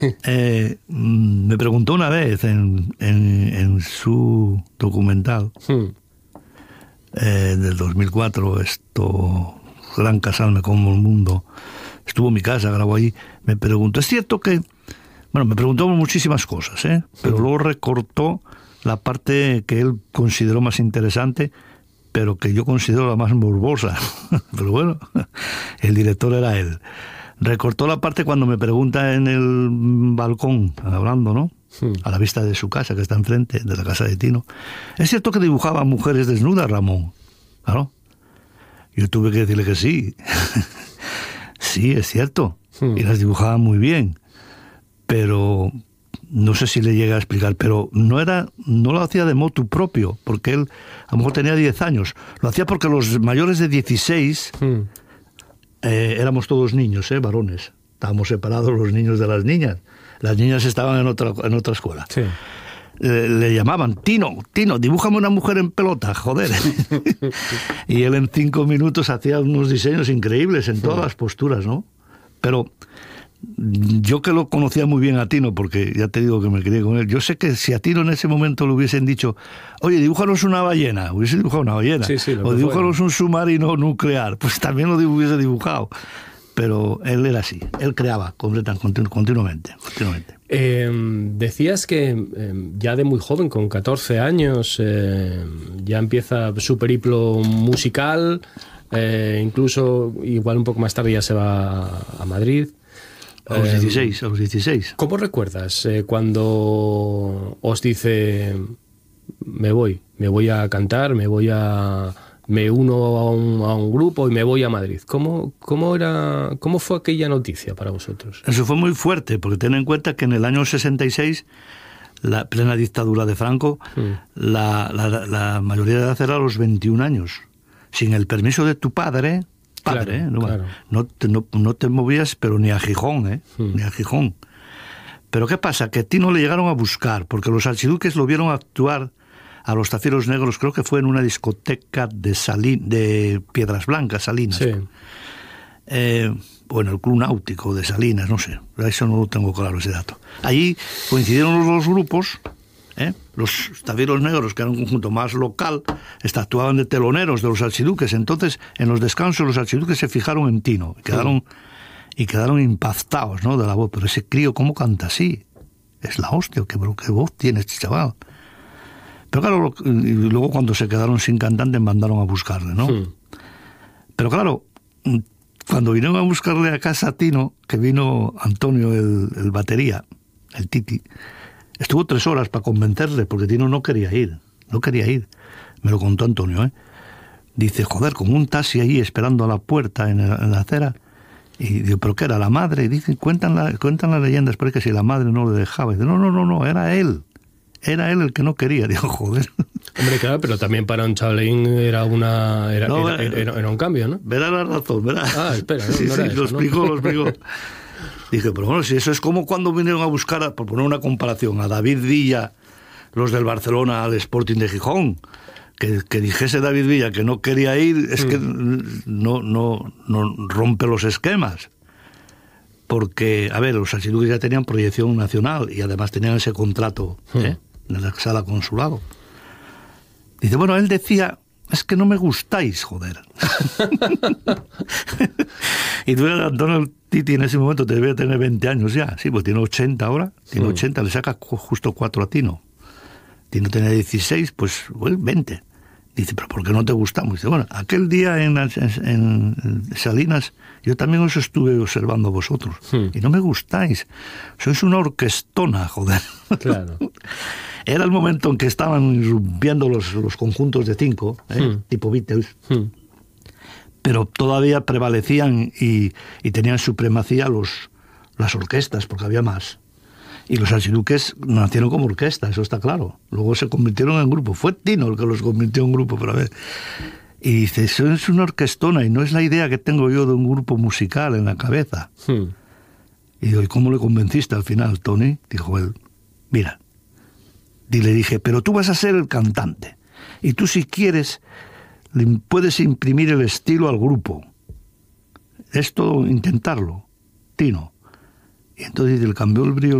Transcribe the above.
Me preguntó una vez en su documental del 2004, Gran Casarme como el mundo, estuvo en mi casa, grabó ahí, me preguntó, es cierto que, bueno, me preguntó muchísimas cosas, pero luego recortó la parte que él consideró más interesante, pero que yo considero la más morbosa. Pero bueno, el director era él. Recortó la parte cuando me pregunta en el balcón, hablando, ¿no? A la vista de su casa, que está enfrente, de la casa de Tino. ¿Es cierto que dibujaba mujeres desnudas, Ramón? Claro. Yo tuve que decirle que sí. Sí, es cierto. Y las dibujaba muy bien. Pero no sé si le llega a explicar, pero no lo hacía de motu propio, porque él a lo mejor tenía 10 años. Lo hacía porque los mayores de 16 éramos todos niños, varones. Estábamos separados los niños de las niñas. Las niñas estaban en otra escuela. Sí. Le llamaban, Tino, dibújame una mujer en pelota, joder. Y él en 5 minutos hacía unos diseños increíbles en todas las posturas, ¿no? Pero yo que lo conocía muy bien a Tino, porque ya te digo que me crié con él, yo sé que si a Tino en ese momento le hubiesen dicho, oye, dibújanos una ballena, hubiese dibujado una ballena. Sí, o dibújanos un submarino nuclear, pues también lo hubiese dibujado. Pero él era así, él creaba continuamente. Decías que ya de muy joven, con 14 años, ya empieza su periplo musical, incluso igual un poco más tarde ya se va a Madrid. A los 16. ¿Cómo recuerdas cuando os dice, me voy a cantar, me uno a un grupo y me voy a Madrid? ¿Cómo fue aquella noticia para vosotros? Eso fue muy fuerte, porque ten en cuenta que en el año 66, la plena dictadura de Franco, la mayoría de edad era a los 21 años. Sin el permiso de tu padre, claro. No te movías, pero ni a Gijón, ni a Gijón. Pero ¿qué pasa? Que a Tino le llegaron a buscar, porque los archiduques lo vieron actuar a los Zafieros Negros, creo que fue en una discoteca de Piedras Blancas, Salinas. Sí. Bueno, el Club Náutico de Salinas, no sé, eso no lo tengo claro, ese dato. Allí coincidieron los dos grupos, los Zafieros Negros, que era un conjunto más local, actuaban de teloneros de los archiduques. Entonces, en los descansos, los archiduques se fijaron en Tino y quedaron impactados, ¿no?, de la voz. Pero ese crío, ¿cómo canta así? Es la hostia, qué voz tiene este chaval. Pero claro, y luego cuando se quedaron sin cantante mandaron a buscarle, ¿no? Pero claro, cuando vinieron a buscarle a casa a Tino, que vino Antonio, el batería, el Titi, estuvo 3 horas para convencerle, porque Tino no quería ir. Me lo contó Antonio, Dice, joder, con un taxi ahí esperando a la puerta en la acera. Y digo, ¿pero qué era? ¿La madre? Y dicen, cuentan las leyendas, pero es que si la madre no le dejaba. Y dice, no, era él. Era él el que no quería. Digo, joder. Hombre, claro, pero también para un chavalín era un cambio, ¿no? Verá la razón, verá. Espera, sí, lo explicó. Dije, pero bueno, si eso es como cuando vinieron a buscar, por poner una comparación, a David Villa, los del Barcelona, al Sporting de Gijón, que dijese David Villa que no quería ir, es que no rompe los esquemas. Porque, a ver, los archiduques ya tenían proyección nacional y además tenían ese contrato en la sala consulado. Dice, bueno, él decía, es que no me gustáis, joder. Y tú, Antonio Titi, en ese momento te debía tener 20 años ya. Sí, pues tiene 80 ahora. Tiene 80, le saca justo 4 a Tino. Tino tenía 16, pues 20. Dice, ¿pero por qué no te gustamos? Dice, bueno, aquel día en Salinas yo también os estuve observando a vosotros y no me gustáis. Sois una orquestona, joder. Claro. Era el momento en que estaban irrumpiendo los conjuntos de 5, tipo Beatles, pero todavía prevalecían y tenían supremacía las orquestas, porque había más. Y los archiduques nacieron como orquesta, eso está claro. Luego se convirtieron en grupo. Fue Tino el que los convirtió en grupo, pero a ver. Y dice, eso es una orquestona y no es la idea que tengo yo de un grupo musical en la cabeza. Y digo, ¿y cómo le convenciste al final, Tony? Dijo él, mira. Y le dije, pero tú vas a ser el cantante. Y tú, si quieres, puedes imprimir el estilo al grupo. Es todo intentarlo, Tino. Y entonces dice, le cambió el brillo